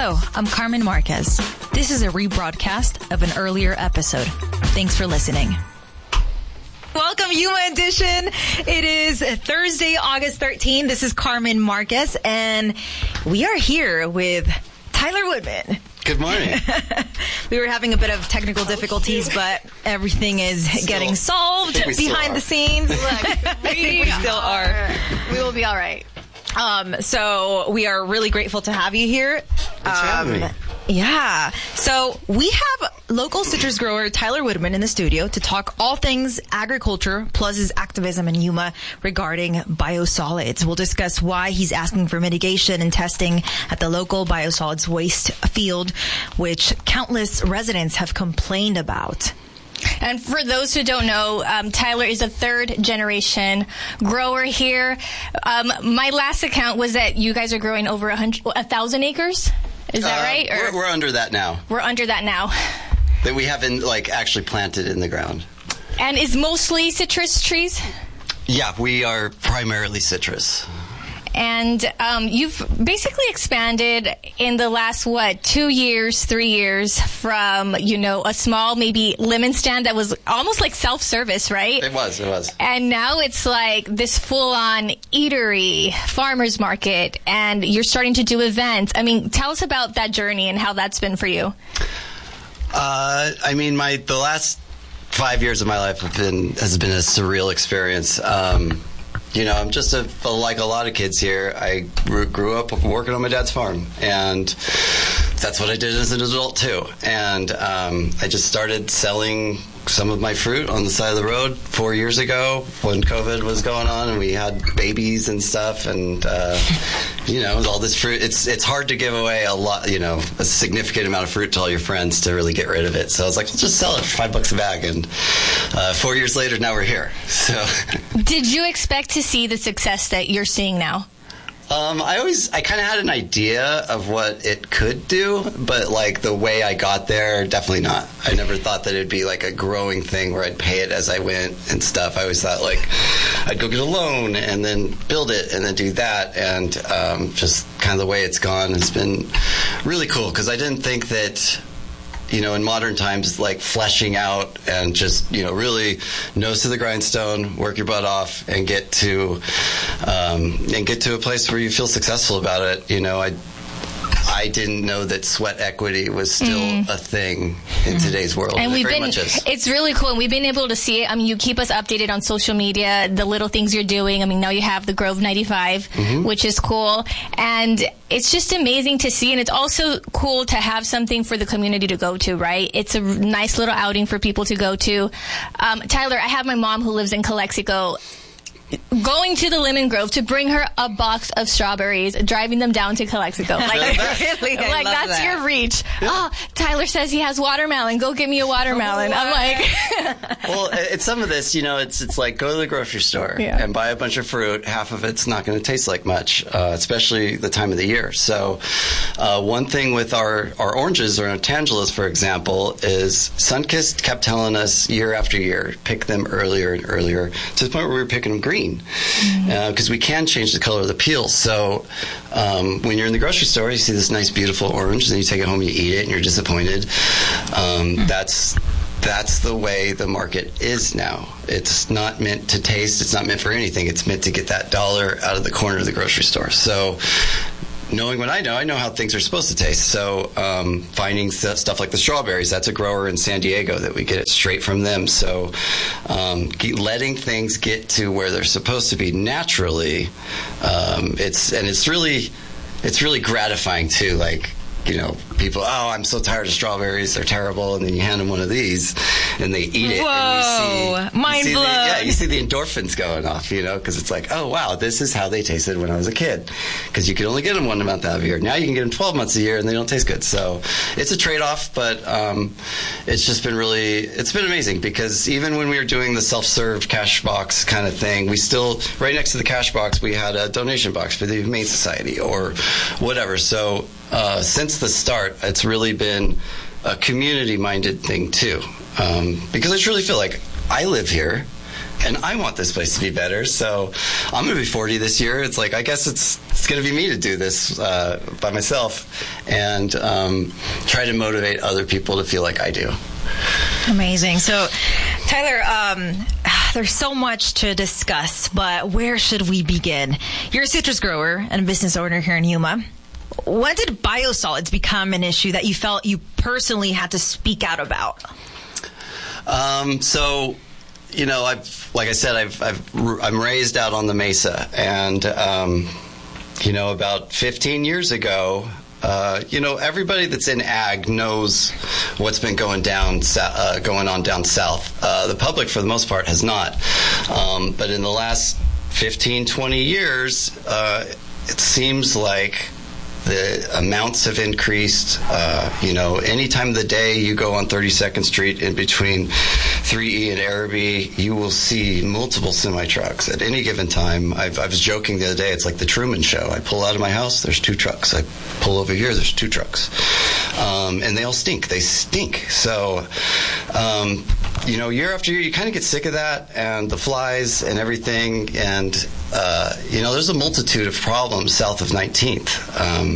Hello, I'm Carmen Marquez. This is a rebroadcast of an earlier episode. Thanks for listening. Welcome, Yuma Edition. It is Thursday, August 13th. This is Carmen Marquez, and we are here with Tyler Woodman. Good morning. We were having a bit of technical difficulties, but everything is getting solved behind the scenes. Look, I think we still are. We will be all right. So we are really grateful to have you here. Thanks for having me. Yeah. So we have local citrus grower Tyler Woodman in the studio to talk all things agriculture plus his activism in Yuma regarding biosolids. We'll discuss why he's asking for mitigation and testing at the local biosolids waste field, which countless residents have complained about. And for those who don't know, Tyler is a third-generation grower here. My last account was that you guys are growing over 1,000 acres. Is that right? Or we're under that now. We're under that now. That we haven't actually planted in the ground. And is mostly citrus trees? Yeah, we are primarily citrus. And you've basically expanded in the last, 2 years, 3 years from, a small maybe lemon stand that was almost like self-service, right? It was. And now it's like this full-on eatery, farmer's market, and you're starting to do events. I mean, tell us about that journey and how that's been for you. The last 5 years of my life has been a surreal experience. I'm just like a lot of kids here. I grew up working on my dad's farm, and that's what I did as an adult too. And I just started selling some of my fruit on the side of the road 4 years ago when COVID was going on and we had babies and stuff, and all this fruit. It's hard to give away a lot, a significant amount of fruit to all your friends to really get rid of it. So I was like, let's just sell it for $5 a bag. And 4 years later, now we're here. So did you expect to see the success that you're seeing now? I kind of had an idea of what it could do, but the way I got there, definitely not. I never thought that it'd be a growing thing where I'd pay it as I went and stuff. I always thought I'd go get a loan and then build it and then do that, and just kind of the way it's gone has been really cool, because I didn't think that in modern times, fleshing out and just, really nose to the grindstone, work your butt off, and get to a place where you feel successful about it. I didn't know that sweat equity was still a thing in today's world. And it's really cool. And we've been able to see it. You keep us updated on social media, the little things you're doing. Now you have the Grove 95, which is cool. And it's just amazing to see. And it's also cool to have something for the community to go to, right? It's a nice little outing for people to go to. Tyler, I have my mom who lives in Calexico, going to the Lemon Grove to bring her a box of strawberries, driving them down to Calexico. Really? That's your reach. Yeah. Oh, Tyler says he has watermelon. Go get me a watermelon. I'm like... Well, it's some of this, it's like go to the grocery store and buy a bunch of fruit. Half of it's not going to taste like much, especially the time of the year. So one thing with our oranges or our Tangelas, for example, is Sunkist kept telling us year after year, pick them earlier and earlier, to the point where we were picking them green. Because we can change the color of the peel. So when you're in the grocery store, you see this nice, beautiful orange, and then you take it home and you eat it, and you're disappointed. That's the way the market is now. It's not meant to taste. It's not meant for anything. It's meant to get that dollar out of the corner of the grocery store. So knowing what I know how things are supposed to taste. So finding stuff like the strawberries, that's a grower in San Diego that we get it straight from them. So letting things get to where they're supposed to be naturally, it's really gratifying too. People, I'm so tired of strawberries, they're terrible, and then you hand them one of these, and they eat it. Whoa, and mind blown. You see the endorphins going off, because it's like, oh, wow, this is how they tasted when I was a kid. Because you could only get them 1 month out of a year. Now you can get them 12 months a year, and they don't taste good. So it's a trade-off, but it's just been it's been amazing, because even when we were doing the self-serve cash box kind of thing, we still, right next to the cash box, we had a donation box for the Humane Society or whatever. So since the start, it's really been a community-minded thing too, because I truly feel like I live here and I want this place to be better. So I'm going to be 40 this year. It's like, I guess it's going to be me to do this by myself and try to motivate other people to feel like I do. Amazing. So, Tyler, there's so much to discuss, but where should we begin? You're a citrus grower and a business owner here in Yuma. When did biosolids become an issue that you felt you personally had to speak out about? So, you know, I'm raised out on the Mesa, and you know, about 15 years ago, you know, everybody that's in ag knows what's been going on down south. The public, for the most part, has not. But in the last 15, 20 years, it seems like the amounts have increased. You know, any time of the day you go on 32nd Street in between 3E and Araby, you will see multiple semi-trucks at any given time. I was joking the other day, it's like the Truman Show. I pull out of my house, there's 2 trucks. I pull over here, there's 2 trucks. And they all stink. They stink. So, you know, year after year, you kind of get sick of that and the flies and everything. And, you know, there's a multitude of problems south of 19th.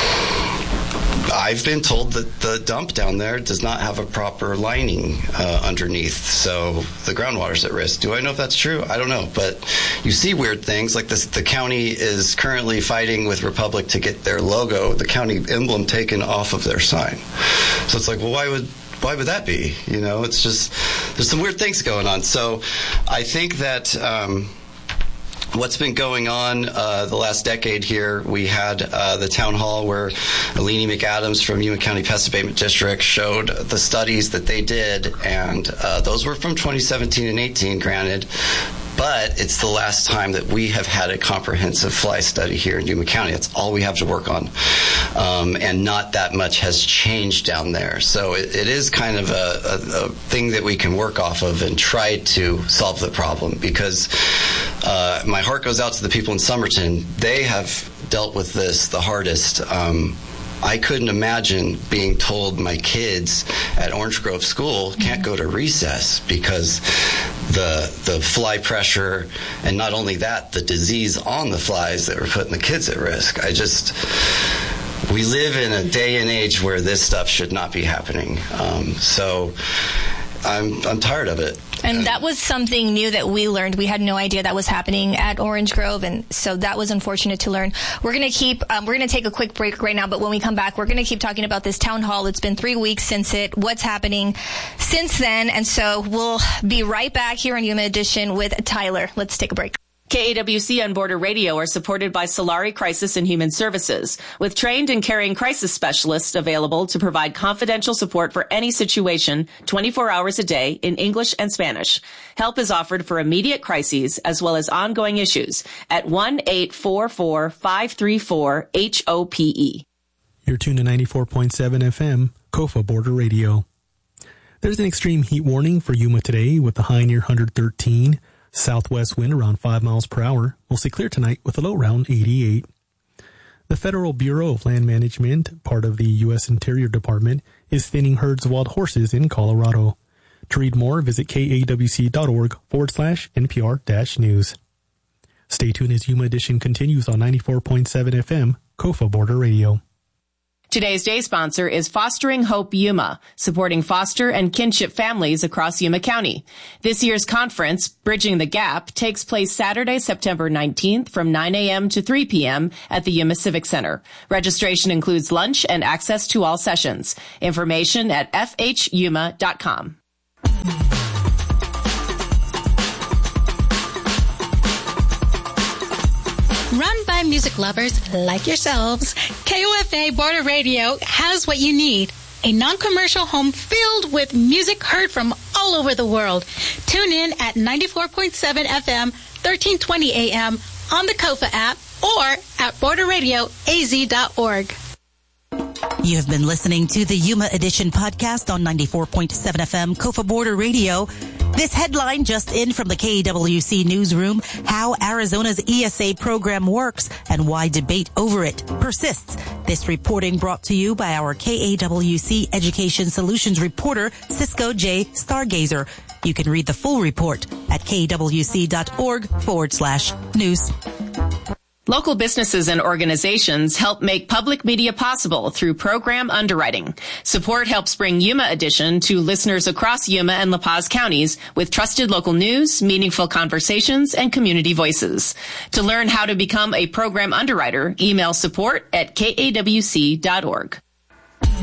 I've been told that the dump down there does not have a proper lining underneath, so the groundwater's at risk. Do I know if that's true? I don't know, but you see weird things like this. The county is currently fighting with Republic to get their logo, the county emblem, taken off of their sign. So it's like, well, why would that be? You know, it's just, there's some weird things going on. So I think that what's been going on the last decade here, we had the town hall where Alini McAdams from Yuma County Pest Abatement District showed the studies that they did, and those were from 2017 and 18, granted. But it's the last time that we have had a comprehensive fly study here in Yuma County. That's all we have to work on. And not that much has changed down there. So it is kind of a thing that we can work off of and try to solve the problem, because my heart goes out to the people in Somerton. They have dealt with this the hardest. I couldn't imagine being told my kids at Orange Grove School can't go to recess because the fly pressure, and not only that, the disease on the flies that were putting the kids at risk. We live in a day and age where this stuff should not be happening. So I'm tired of it. And that was something new that we learned. We had no idea that was happening at Orange Grove, and so that was unfortunate to learn. We're going to take a quick break right now, but when we come back, we're going to keep talking about this town hall. It's been 3 weeks since what's happening since then, and so we'll be right back here on Yuma Edition with Tyler. Let's take a break. KAWC and Border Radio are supported by Solari Crisis and Human Services, with trained and caring crisis specialists available to provide confidential support for any situation 24 hours a day in English and Spanish. Help is offered for immediate crises as well as ongoing issues at 1-844-534-HOPE. You're tuned to 94.7 FM, KOFA Border Radio. There's an extreme heat warning for Yuma today with the high near 113. Southwest wind around 5 miles per hour. We'll see clear tonight with a low around 88. The Federal Bureau of Land Management, part of the U.S. Interior Department, is thinning herds of wild horses in Colorado. To read more, visit kawc.org/NPR-news. Stay tuned as Yuma Edition continues on 94.7 FM, KOFA Border Radio. Today's day sponsor is Fostering Hope Yuma, supporting foster and kinship families across Yuma County. This year's conference, Bridging the Gap, takes place Saturday, September 19th from 9 a.m. to 3 p.m. at the Yuma Civic Center. Registration includes lunch and access to all sessions. Information at fhyuma.com. Run by music lovers like yourselves, KOFA Border Radio has what you need. A non-commercial home filled with music heard from all over the world. Tune in at 94.7 FM, 1320 AM on the KOFA app or at borderradioaz.org. You have been listening to the Yuma Edition podcast on 94.7 FM, KOFA Border Radio. This headline just in from the KAWC newsroom: how Arizona's ESA program works and why debate over it persists. This reporting brought to you by our KAWC Education Solutions reporter, Cisco J. Stargazer. You can read the full report at kwc.org/news. Local businesses and organizations help make public media possible through program underwriting. Support helps bring Yuma Edition to listeners across Yuma and La Paz counties with trusted local news, meaningful conversations, and community voices. To learn how to become a program underwriter, email support@kawc.org.